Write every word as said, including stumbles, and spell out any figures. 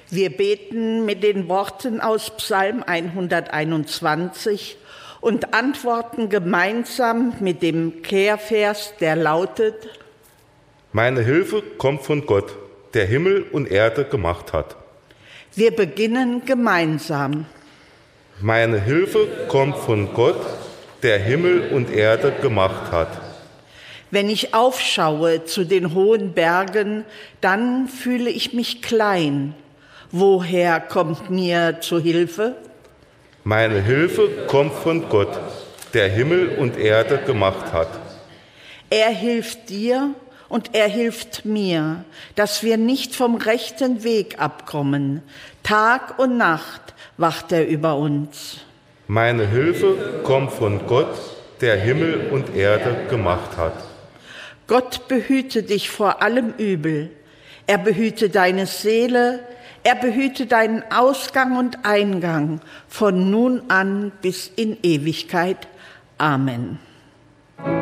Wir beten mit den Worten aus Psalm hunderteinundzwanzig und antworten gemeinsam mit dem Kehrvers, der lautet: Meine Hilfe kommt von Gott, der Himmel und Erde gemacht hat. Wir beginnen gemeinsam. Meine Hilfe kommt von Gott, der Himmel und Erde gemacht hat. Wenn ich aufschaue zu den hohen Bergen, dann fühle ich mich klein. Woher kommt mir zu Hilfe? Meine Hilfe kommt von Gott, der Himmel und Erde gemacht hat. Er hilft dir und er hilft mir, dass wir nicht vom rechten Weg abkommen. Tag und Nacht wacht er über uns. Meine Hilfe kommt von Gott, der Himmel und Erde gemacht hat. Gott behüte dich vor allem Übel. Er behüte deine Seele, er behüte deinen Ausgang und Eingang von nun an bis in Ewigkeit. Amen.